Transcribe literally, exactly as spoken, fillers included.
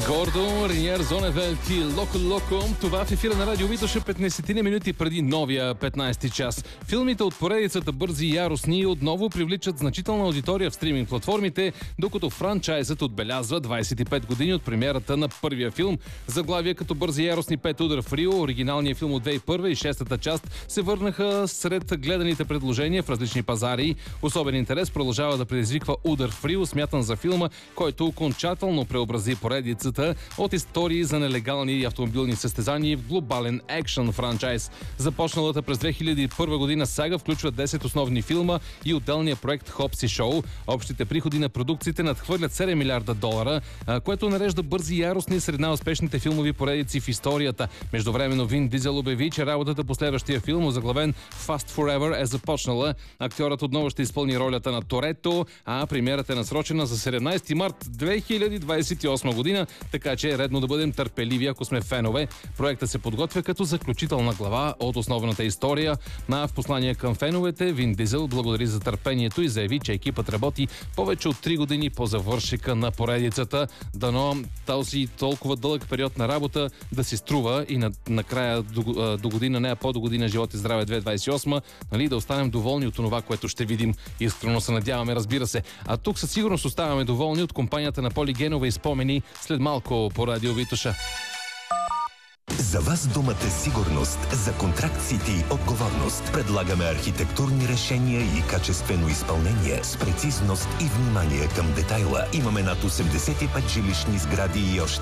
Гордо, Рениер, Зоневелт и Локо Локо. Това в ефира на Радио Витоша петнайсет минути преди новия петнайсети час. Филмите от поредицата Бързи и яростни отново привличат значителна аудитория в стриминг платформите, докато франчайзът отбелязва двайсет и пет години от премиерата на първия филм. Заглавия като Бързи и яростни пет удар в Рио, оригиналният филм от две хиляди и първа и шестата част се върнаха сред гледаните предложения в различни пазари. Особен интерес продължава да предизвиква Удар в Рио, смятан за филма, който окончателно преобрази поредицата от истории за нелегални автомобилни състезания в глобален екшън франчайз. Започналата през две хиляди и първа година сага включва десет основни филма и отделния проект Хопс и Шоу. Общите приходи на продукциите надхвърлят седем милиарда долара, което нарежда Бързи и яростни сред най-успешните филмови поредици в историята. Междувременно Вин Дизел обяви, че работата по следващия филм, озаглавен Fast Forever, е започнала. Актьорът отново ще изпълни ролята на Торето, а премиерата е насрочена за седемнайсети март две хиляди двайсет и осма година, така че е редно да бъдем търпеливи, ако сме фенове. Проектът се подготвя като заключителна глава от основната история. На в послание към феновете Вин Дизел благодари за търпението и заяви, че екипът работи повече от три години по завършика на поредицата. Дано този толкова дълъг период на работа да си струва и на, накрая до, до година, не а по до година, живот и здраве две хиляди двайсет и осма, нали, да останем доволни от това, което ще видим. Искрено се надяваме, разбира се. А тук със сигурност оставаме доволни от компанията на Поли Генова и спомени след малко по Радио Витоша. За вас думата сигурност, за контракциите и отговорност. Предлагаме архитектурни решения и качествено изпълнение с прецизност и внимание към детайла. Имаме над осемдесет и пет жилищни сгради и още